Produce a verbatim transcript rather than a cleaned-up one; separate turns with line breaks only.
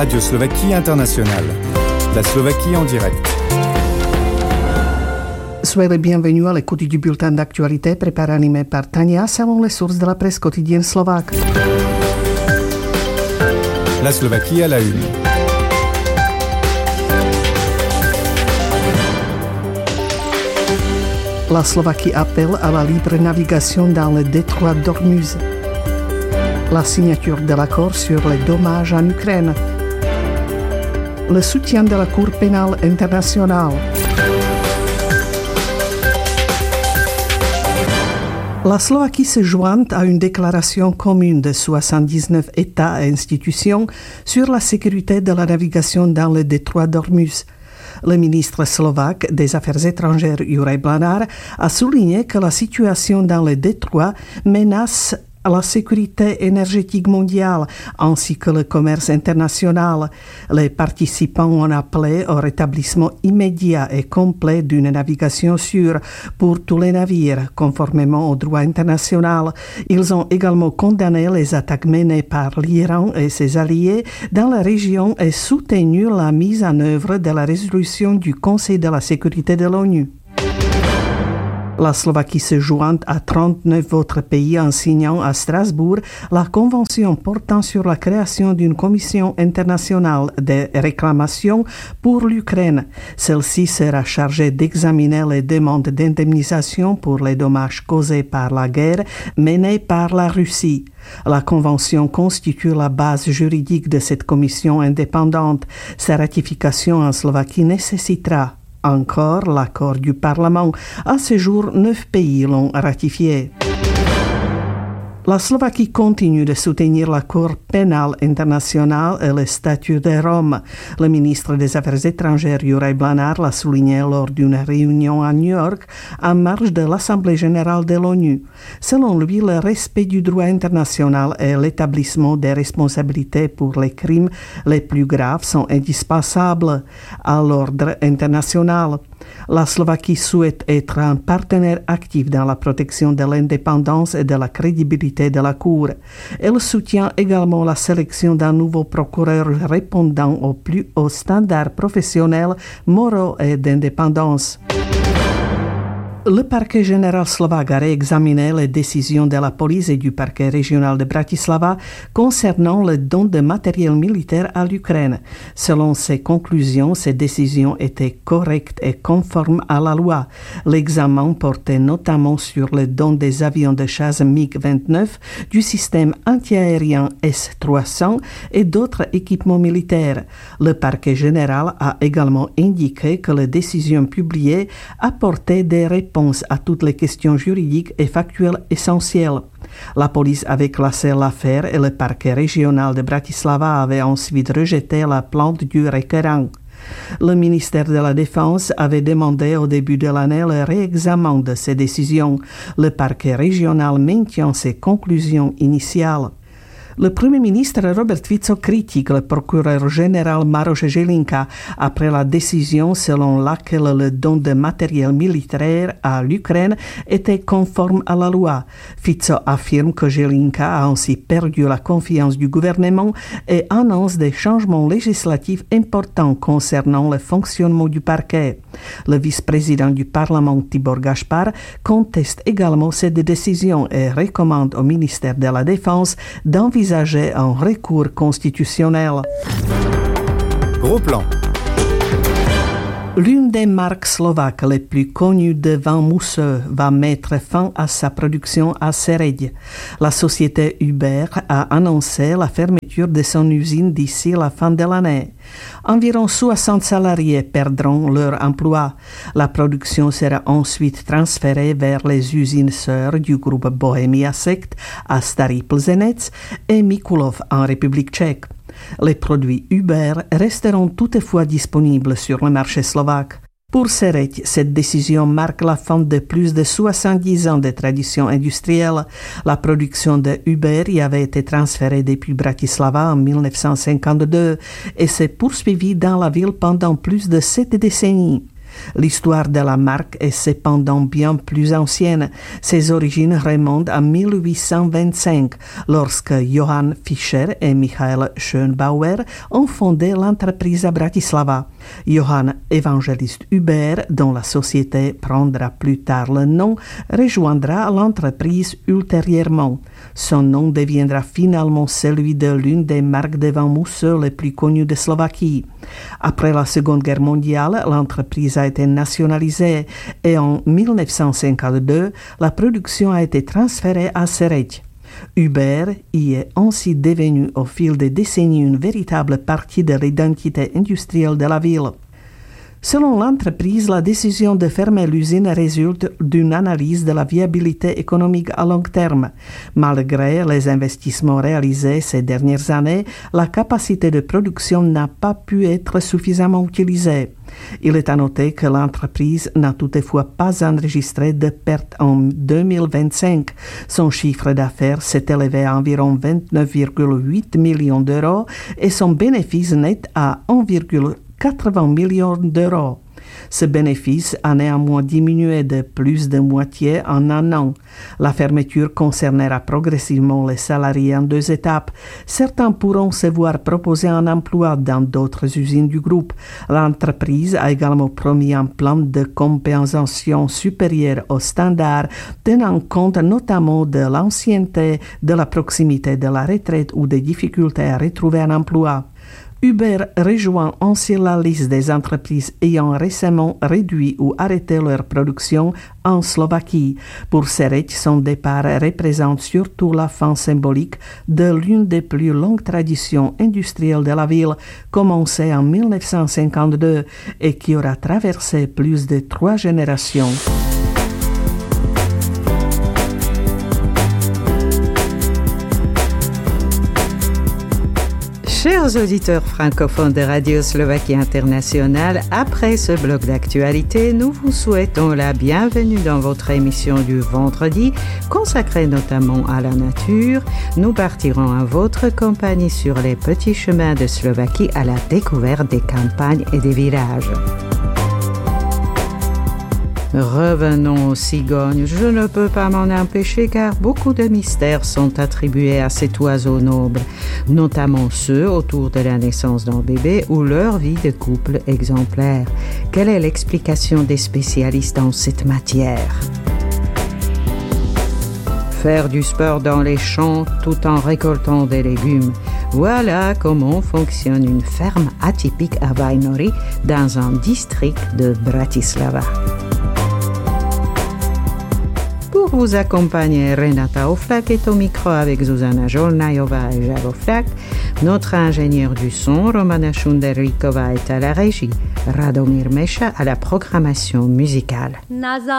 Radio Slovaquie Internationale. La Slovaquie en direct.
Soyez les bienvenus à l'écoute du bulletin d'actualité préparé animé par Tania selon les sources de la presse quotidienne slovaque.
La Slovaquie à la une.
La Slovaquie appelle à la libre navigation dans le détroit d'Ormuz. La signature de l'accord sur les dommages en Ukraine. Le soutien de la Cour pénale internationale. La Slovaquie se joint à une déclaration commune de soixante-dix-neuf États et institutions sur la sécurité de la navigation dans le détroit d'Ormuz. Le ministre slovaque des Affaires étrangères Juraj Blanár a souligné que la situation dans le détroit menace la sécurité énergétique mondiale ainsi que le commerce international. Les participants ont appelé au rétablissement immédiat et complet d'une navigation sûre pour tous les navires, conformément au droit international. Ils ont également condamné les attaques menées par l'Iran et ses alliés dans la région et soutenu la mise en œuvre de la résolution du Conseil de la sécurité de l'ONU. La Slovaquie se joint à trente-neuf autres pays en signant à Strasbourg la convention portant sur la création d'une commission internationale de réclamation pour l'Ukraine. Celle-ci sera chargée d'examiner les demandes d'indemnisation pour les dommages causés par la guerre menée par la Russie. La convention constitue la base juridique de cette commission indépendante. Sa ratification en Slovaquie nécessitera encore l'accord du Parlement. À ce jour, neuf pays l'ont ratifié. La Slovaquie continue de soutenir la Cour pénale internationale et le statut de Rome. Le ministre des Affaires étrangères Juraj Blanár l'a souligné lors d'une réunion à New York en marge de l'Assemblée générale de l'ONU. Selon lui, le respect du droit international et l'établissement des responsabilités pour les crimes les plus graves sont indispensables à l'ordre international. La Slovaquie souhaite être un partenaire actif dans la protection de l'indépendance et de la crédibilité de la Cour. Elle soutient également la sélection d'un nouveau procureur répondant aux plus hauts standards professionnels, moraux et d'indépendance. Le parquet général slovaque a réexaminé les décisions de la police et du parquet régional de Bratislava concernant le don de matériel militaire à l'Ukraine. Selon ses conclusions, ces décisions étaient correctes et conformes à la loi. L'examen portait notamment sur le don des avions de chasse MiG vingt-neuf, du système antiaérien S trois cents et d'autres équipements militaires. Le parquet général a également indiqué que les décisions publiées apportaient des réponses à toutes les questions juridiques et factuelles essentielles. La police avait classé l'affaire et le parquet régional de Bratislava avait ensuite rejeté la plainte du requérant. Le ministère de la Défense avait demandé au début de l'année le réexamen de ces décisions. Le parquet régional maintient ses conclusions initiales. Le Premier ministre Robert Fico critique le procureur général Maroš Žilinka après la décision selon laquelle le don de matériel militaire à l'Ukraine était conforme à la loi. Fico affirme que Žilinka a ainsi perdu la confiance du gouvernement et annonce des changements législatifs importants concernant le fonctionnement du parquet. Le vice-président du Parlement Tibor Gašpar conteste également cette décision et recommande au ministère de la Défense d'envisager un recours constitutionnel.
Gros plan.
L'une des marques slovaques les plus connues de vin mousseux va mettre fin à sa production à Sereď. La société Uber a annoncé la fermeture de son usine d'ici la fin de l'année. Environ soixante salariés perdront leur emploi. La production sera ensuite transférée vers les usines sœurs du groupe Bohemia Sekt à Starý Plzeňec et Mikulov en République tchèque. Les produits Uber resteront toutefois disponibles sur le marché slovaque. Pour Sereď, cette décision marque la fin de plus de soixante-dix ans de tradition industrielle. La production de Uber y avait été transférée depuis Bratislava en dix-neuf cent cinquante-deux et s'est poursuivie dans la ville pendant plus de sept décennies. L'histoire de la marque est cependant bien plus ancienne. Ses origines remontent à mille huit cent vingt-cinq, lorsque Johann Fischer et Michael Schönbauer ont fondé l'entreprise à Bratislava. Johann Evangelist Huber, dont la société prendra plus tard le nom, rejoindra l'entreprise ultérieurement. Son nom deviendra finalement celui de l'une des marques de vin mousseux les plus connues de Slovaquie. Après la Seconde Guerre mondiale, l'entreprise a été nationalisée et en mille neuf cent cinquante-deux, la production a été transférée à Sereď. Huber y est ainsi devenu au fil des décennies une véritable partie de l'identité industrielle de la ville. Selon l'entreprise, la décision de fermer l'usine résulte d'une analyse de la viabilité économique à long terme. Malgré les investissements réalisés ces dernières années, la capacité de production n'a pas pu être suffisamment utilisée. Il est à noter que l'entreprise n'a toutefois pas enregistré de pertes en deux mille vingt-cinq. Son chiffre d'affaires s'est élevé à environ vingt-neuf virgule huit millions d'euros et son bénéfice net à un virgule quatre-vingts millions d'euros. Ce bénéfice a néanmoins diminué de plus de moitié en un an. La fermeture concernera progressivement les salariés en deux étapes. Certains pourront se voir proposer un emploi dans d'autres usines du groupe. L'entreprise a également promis un plan de compensation supérieur aux standards, tenant compte notamment de l'ancienneté, de la proximité de la retraite ou des difficultés à retrouver un emploi. Huber rejoint ainsi la liste des entreprises ayant récemment réduit ou arrêté leur production en Slovaquie. Pour Sereď, son départ représente surtout la fin symbolique de l'une des plus longues traditions industrielles de la ville, commencée en mille neuf cent cinquante-deux et qui aura traversé plus de trois générations.
Chers auditeurs francophones de Radio Slovaquie Internationale, après ce bloc d'actualité, nous vous souhaitons la bienvenue dans votre émission du vendredi, consacrée notamment à la nature. Nous partirons en votre compagnie sur les petits chemins de Slovaquie à la découverte des campagnes et des villages. Revenons aux cigognes. Je ne peux pas m'en empêcher car beaucoup de mystères sont attribués à cet oiseau noble, notamment ceux autour de la naissance d'un bébé ou leur vie de couple exemplaire. Quelle est l'explication des spécialistes en cette matière? Faire du sport dans les champs tout en récoltant des légumes. Voilà comment fonctionne une ferme atypique à Vajnory dans un district de Bratislava. Pour vous accompagner, Renata Oflak est au micro avec Zuzana Jolnajová et Jaro Flak. Notre ingénieur du son, Romana Šunderlíková, est à la régie. Radomír Meša à la programmation musicale.